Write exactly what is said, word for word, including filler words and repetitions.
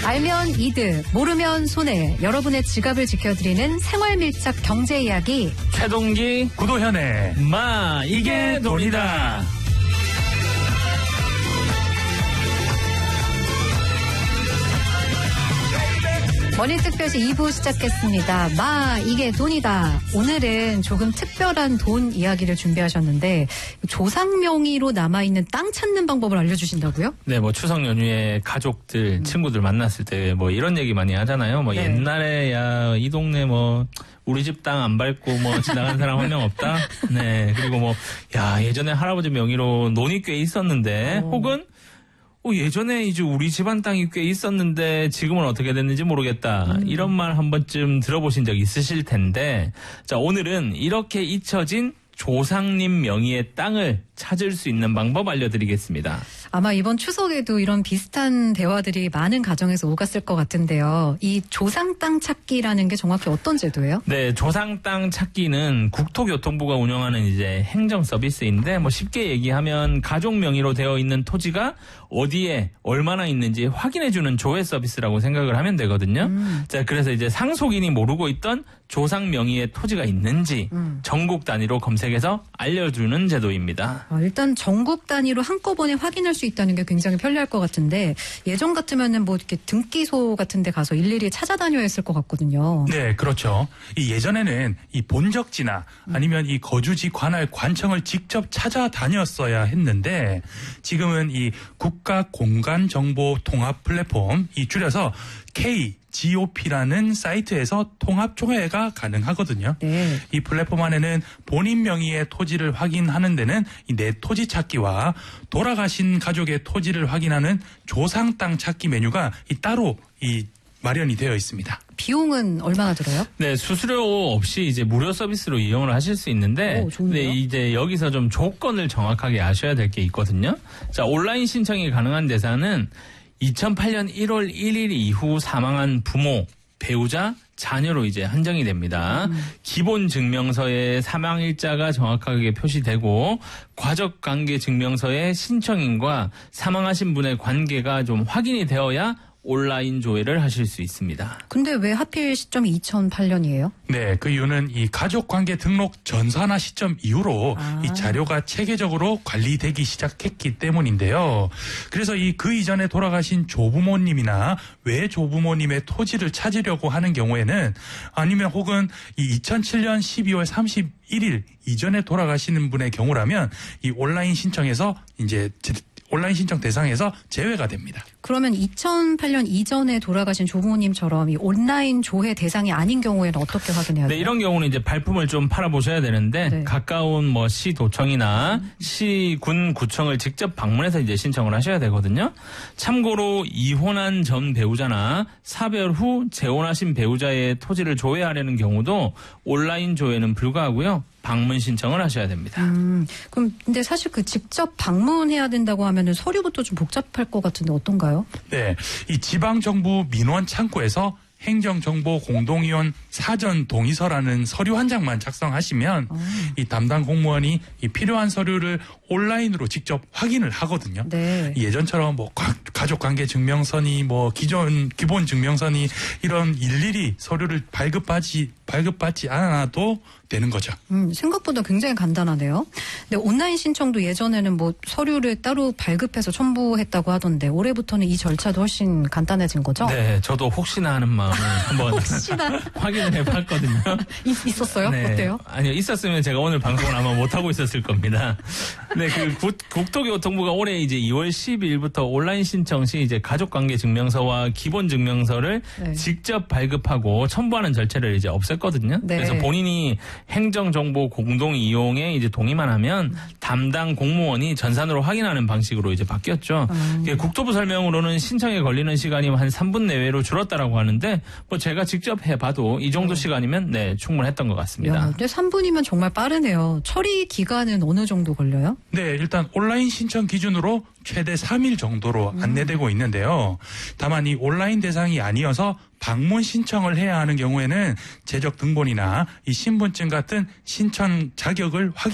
알면 이득, 모르면 손해. 여러분의 지갑을 지켜드리는 생활밀착 경제 이야기. 최동기, 구도현의 마 이게 돈이다. 머니특별시 이 부 시작했습니다. 마 이게 돈이다. 오늘은 조금 특별한 돈 이야기를 준비하셨는데 조상 명의로 남아있는 땅 찾는 방법을 알려주신다고요? 네, 뭐 추석 연휴에 가족들, 음. 친구들 만났을 때 뭐 이런 얘기 많이 하잖아요. 뭐 네. 옛날에 야 이 동네 뭐 우리 집 땅 안 밟고 뭐 지나간 사람 한 명 없다. 네, 그리고 뭐 야 예전에 할아버지 명의로 논이 꽤 있었는데, 오. 혹은 어, 예전에 이제 우리 집안 땅이 꽤 있었는데 지금은 어떻게 됐는지 모르겠다. 음. 이런 말 한 번쯤 들어보신 적 있으실 텐데, 자, 오늘은 이렇게 잊혀진 조상님 명의의 땅을 찾을 수 있는 방법 알려드리겠습니다. 아마 이번 추석에도 이런 비슷한 대화들이 많은 가정에서 오갔을 것 같은데요. 이 조상 땅 찾기라는 게 정확히 어떤 제도예요? 네, 조상 땅 찾기는 국토교통부가 운영하는 이제 행정 서비스인데, 뭐 쉽게 얘기하면 가족 명의로 되어 있는 토지가 어디에 얼마나 있는지 확인해주는 조회 서비스라고 생각을 하면 되거든요. 음. 자, 그래서 이제 상속인이 모르고 있던 조상 명의의 토지가 있는지 음. 전국 단위로 검색해서 알려주는 제도입니다. 아, 일단 전국 단위로 한꺼번에 확인할 수 있다는 게 굉장히 편리할 것 같은데, 예전 같으면은 뭐 이렇게 등기소 같은 데 가서 일일이 찾아다녀야 했을 것 같거든요. 네, 그렇죠. 이 예전에는 이 본적지나 아니면 이 거주지 관할 관청을 직접 찾아다녔어야 했는데, 지금은 이 국가공간정보 통합 플랫폼, 이 줄여서 K 지오피라는 사이트에서 통합 조회가 가능하거든요. 네. 이 플랫폼 안에는 본인 명의의 토지를 확인하는 데는 이 내 토지 찾기와 돌아가신 가족의 토지를 확인하는 조상 땅 찾기 메뉴가 이 따로 이 마련이 되어 있습니다. 비용은 얼마나 들어요? 네, 수수료 없이 이제 무료 서비스로 이용을 하실 수 있는데, 오, 좋은데요? 네, 이제 여기서 좀 조건을 정확하게 아셔야 될 게 있거든요. 자, 온라인 신청이 가능한 대상은 이천팔 년 일월 일일 이후 사망한 부모, 배우자, 자녀로 이제 한정이 됩니다. 음. 기본 증명서에 사망일자가 정확하게 표시되고, 가족관계 증명서에 신청인과 사망하신 분의 관계가 좀 확인이 되어야 온라인 조회를 하실 수 있습니다. 근데 왜 하필 시점이 이천팔 년이에요? 네, 그 이유는 이 가족관계 등록 전산화 시점 이후로 아. 이 자료가 체계적으로 관리되기 시작했기 때문인데요. 그래서 이 그 이전에 돌아가신 조부모님이나 외조부모님의 토지를 찾으려고 하는 경우에는, 아니면 혹은 이 이천칠 년 십이월 삼십일일 이전에 돌아가시는 분의 경우라면 이 온라인 신청에서 이제 온라인 신청 대상에서 제외가 됩니다. 그러면 이천팔 년 이전에 돌아가신 조부모님처럼 이 온라인 조회 대상이 아닌 경우에는 어떻게 확인해야 돼요? 네, 이런 경우는 이제 발품을 좀 팔아보셔야 되는데, 네. 가까운 뭐 시 도청이나 음. 시, 군, 구청을 직접 방문해서 이제 신청을 하셔야 되거든요. 참고로 이혼한 전 배우자나 사별 후 재혼하신 배우자의 토지를 조회하려는 경우도 온라인 조회는 불가하고요. 방문 신청을 하셔야 됩니다. 음, 그럼 근데 사실 그 직접 방문해야 된다고 하면은 서류부터 좀 복잡할 것 같은데 어떤가요? 네, 이 지방정부 민원 창구에서 행정정보공동위원 사전 동의서라는 서류 한 장만 작성하시면 어. 이 담당 공무원이 이 필요한 서류를 온라인으로 직접 확인을 하거든요. 네. 예전처럼 뭐 가족관계 증명서니 뭐 기존 기본 증명서니 이런 일일이 서류를 발급받지 발급받지 않아도 되는 거죠. 음, 생각보다 굉장히 간단하네요. 근데 온라인 신청도 예전에는 뭐 서류를 따로 발급해서 첨부했다고 하던데 올해부터는 이 절차도 훨씬 간단해진 거죠? 네, 저도 혹시나 하는 마음에 한번 혹시나 확인을 해봤거든요. 있, 있었어요? 네. 어때요? 아니요, 있었으면 제가 오늘 방송을 아마 못 하고 있었을 겁니다. 네, 그 국, 국토교통부가 올해 이제 이월 십이일부터 온라인 신청 시 이제 가족관계 증명서와 기본 증명서를 네. 직접 발급하고 첨부하는 절차를 이제 없앴거든요. 네. 그래서 본인이 행정정보 공동 이용에 이제 동의만 하면 담당 공무원이 전산으로 확인하는 방식으로 이제 바뀌었죠. 음. 국토부 설명으로는 신청에 걸리는 시간이 한 삼 분 내외로 줄었다라고 하는데, 뭐 제가 직접 해봐도 이 정도 시간이면 네 충분했던 것 같습니다. 야, 근데 삼 분이면 정말 빠르네요. 처리 기간은 어느 정도 걸려요? 네, 일단 온라인 신청 기준으로 최대 삼 일 정도로 음. 안내되고 있는데요. 다만 이 온라인 대상이 아니어서 방문 신청을 해야 하는 경우에는 재적 등본이나 이 신분증 같은 신청 자격을 확인